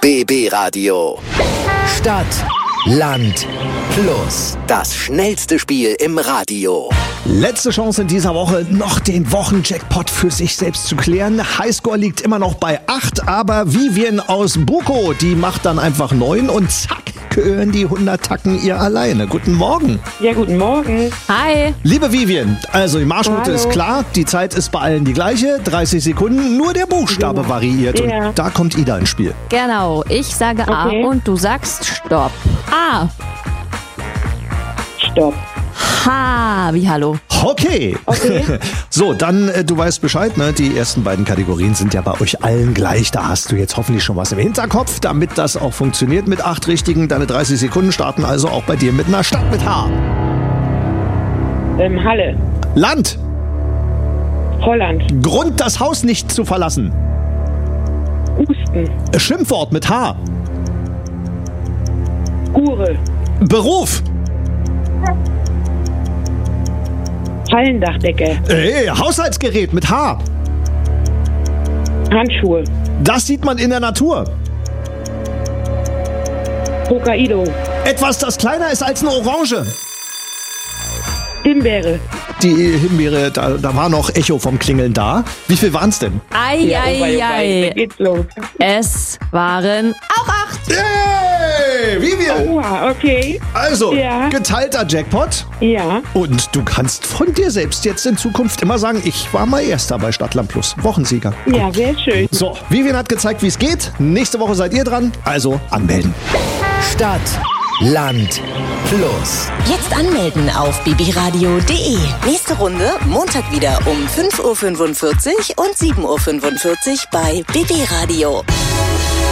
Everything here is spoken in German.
BB Radio. Stadt, Land, Plus. Das schnellste Spiel im Radio. Letzte Chance in dieser Woche, noch den Wochenjackpot für sich selbst zu klären. Highscore liegt immer noch bei 8, aber Vivian aus Buko, die macht dann einfach 9 und zack, gehören die 100 Tacken ihr alleine. Guten Morgen. Ja, guten Morgen. Hi. Liebe Vivian, also die Marschroute ist klar, die Zeit ist bei allen die gleiche, 30 Sekunden, nur der Buchstabe variiert und da kommt Ida ins Spiel. Genau, ich sage A und du sagst Stopp. A. Stopp. H wie Hallo. Okay. So, dann, du weißt Bescheid, ne? Die ersten beiden Kategorien sind ja bei euch allen gleich. Da hast du jetzt hoffentlich schon was im Hinterkopf, damit das auch funktioniert mit 8 Richtigen. Deine 30 Sekunden starten also auch bei dir mit einer Stadt mit H. Halle. Land. Holland. Grund, das Haus nicht zu verlassen. Husten. Schimpfwort mit H. Hure. Beruf. Hallendachdecke. Haushaltsgerät mit H. Handschuhe. Das sieht man in der Natur. Hokkaido. Etwas, das kleiner ist als eine Orange. Himbeere. Die Himbeere, da war noch Echo vom Klingeln da. Wie viel waren's denn? Ei. Da geht's los. Es waren auch 8. Yay! Vivian! Oha, okay. Also, Ja. geteilter Jackpot. Ja. Und du kannst von dir selbst jetzt in Zukunft immer sagen, ich war mal Erster bei Stadtland Plus. Wochensieger. Ja, sehr schön. So, Vivian hat gezeigt, wie es geht. Nächste Woche seid ihr dran. Also anmelden. Stadt, Land, Plus. Jetzt anmelden auf bbradio.de. Nächste Runde Montag wieder um 5.45 Uhr und 7.45 Uhr bei BB Radio.